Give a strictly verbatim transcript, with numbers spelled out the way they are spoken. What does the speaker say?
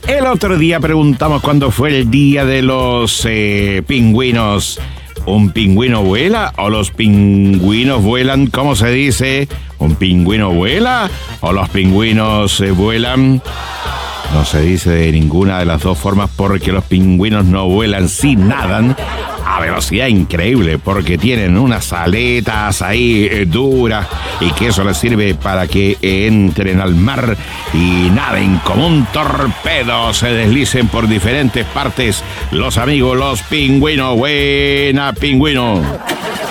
El otro día preguntamos cuándo fue el día de los eh, pingüinos. ¿Un pingüino vuela o los pingüinos vuelan? ¿Cómo se dice? ¿Un pingüino vuela o los pingüinos eh, vuelan? No se dice de ninguna de las dos formas porque los pingüinos no vuelan, sí nadan a velocidad increíble porque tienen unas aletas ahí eh, duras y que eso les sirve para que eh, entren al mar y naden como un torpedo, se deslicen por diferentes partes los amigos, los pingüinos. Buena, pingüino.